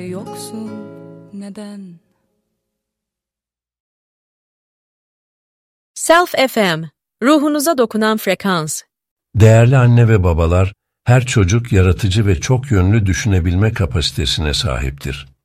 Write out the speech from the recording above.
Yoksun neden? Self FM, ruhunuza dokunan frekans. Değerli anne ve babalar, her çocuk yaratıcı ve çok yönlü düşünebilme kapasitesine sahiptir.